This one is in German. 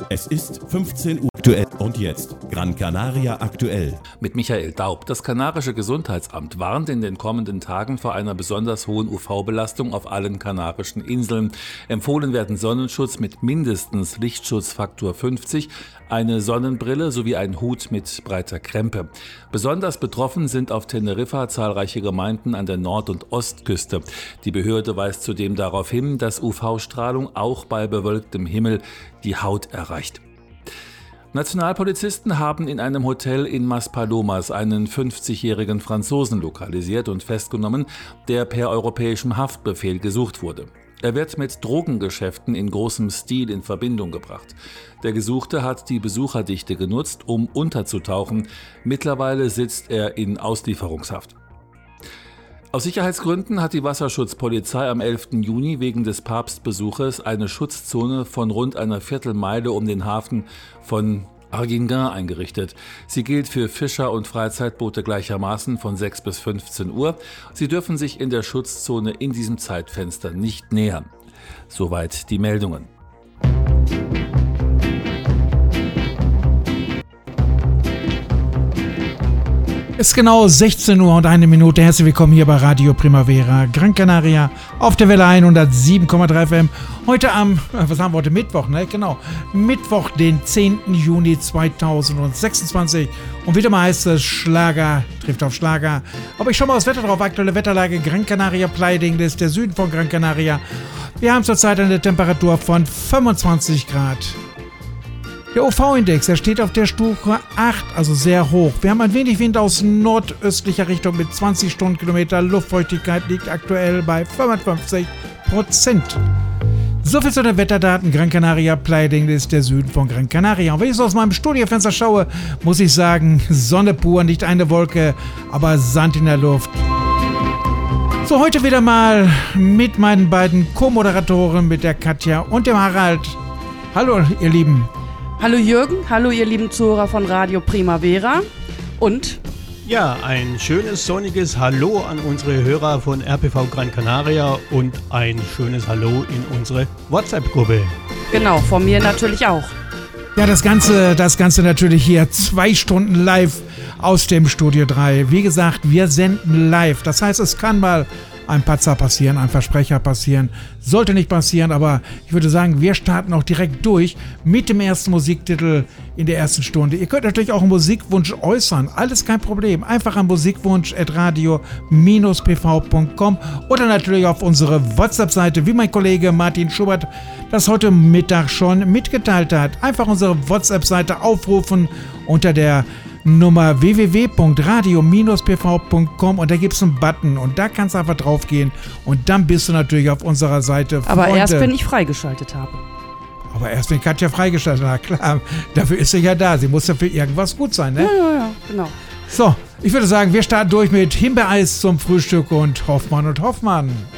Es ist 15 Uhr aktuell und jetzt Gran Canaria aktuell. Mit Michael Daub. Das kanarische Gesundheitsamt warnt in den kommenden Tagen vor einer besonders hohen UV-Belastung auf allen kanarischen Inseln. Empfohlen werden Sonnenschutz mit mindestens Lichtschutzfaktor 50, eine Sonnenbrille sowie ein Hut mit breiter Krempe. Besonders betroffen sind auf Teneriffa zahlreiche Gemeinden an der Nord- und Ostküste. Die Behörde weist zudem darauf hin, dass UV-Strahlung auch bei bewölktem Himmel die Haut erreicht. Nationalpolizisten haben in einem Hotel in Maspalomas einen 50-jährigen Franzosen lokalisiert und festgenommen, der per europäischem Haftbefehl gesucht wurde. Er wird mit Drogengeschäften in großem Stil in Verbindung gebracht. Der Gesuchte hat die Besucherdichte genutzt, um unterzutauchen. Mittlerweile sitzt er in Auslieferungshaft. Aus Sicherheitsgründen hat die Wasserschutzpolizei am 11. Juni wegen des Papstbesuches eine Schutzzone von rund einer Viertelmeile um den Hafen von Arguinguin eingerichtet. Sie gilt für Fischer und Freizeitboote gleichermaßen von 6 bis 15 Uhr. Sie dürfen sich in der Schutzzone in diesem Zeitfenster nicht nähern. Soweit die Meldungen. Es ist genau 16 Uhr und 1 Minute. Herzlich willkommen hier bei Radio Primavera Gran Canaria auf der Welle 107,3 FM. Heute am, was haben wir heute? Mittwoch, ne? Genau. Mittwoch, den 10. Juni 2026. Und wieder mal heißt es Schlager, trifft auf Schlager. Aber ich schaue mal aufs Wetter drauf. Aktuelle Wetterlage Gran Canaria, Playa del Ingles, ist der Süden von Gran Canaria. Wir haben zurzeit eine Temperatur von 25 Grad. Der UV-Index, der steht auf der Stufe 8, also sehr hoch. Wir haben ein wenig Wind aus nordöstlicher Richtung mit 20 Stundenkilometer. Luftfeuchtigkeit liegt aktuell bei 55%. Soviel zu den Wetterdaten. Gran Canaria, Playa del Ingles ist der Süden von Gran Canaria. Und wenn ich so aus meinem Studiofenster schaue, muss ich sagen, Sonne pur, nicht eine Wolke, aber Sand in der Luft. So, heute wieder mal mit meinen beiden Co-Moderatoren, mit der Katja und dem Harald. Hallo, ihr Lieben. Hallo Jürgen, hallo ihr lieben Zuhörer von Radio Primavera und... Ja, ein schönes sonniges Hallo an unsere Hörer von RPV Gran Canaria und ein schönes Hallo in unsere WhatsApp-Gruppe. Genau, von mir natürlich auch. Ja, das Ganze natürlich hier 2 Stunden live aus dem Studio 3. Wie gesagt, wir senden live. Das heißt, es kann mal ein Patzer passieren, ein Versprecher passieren. Sollte nicht passieren, aber ich würde sagen, wir starten auch direkt durch mit dem ersten Musiktitel in der ersten Stunde. Ihr könnt natürlich auch einen Musikwunsch äußern, alles kein Problem. Einfach an musikwunsch@radio-pv.com oder natürlich auf unsere WhatsApp-Seite, wie mein Kollege Martin Schubert das heute Mittag schon mitgeteilt hat. Einfach unsere WhatsApp-Seite aufrufen unter der Nummer www.radio-pv.com und da gibt es einen Button und da kannst du einfach drauf gehen und dann bist du natürlich auf unserer Seite. Aber Freunde. Erst, wenn ich freigeschaltet habe. Aber erst, wenn Katja freigeschaltet hat, klar, dafür ist sie ja da. Sie muss ja für irgendwas gut sein, ne? Ja, genau. So, ich würde sagen, wir starten durch mit Himbeereis zum Frühstück und Hoffmann und Hoffmann.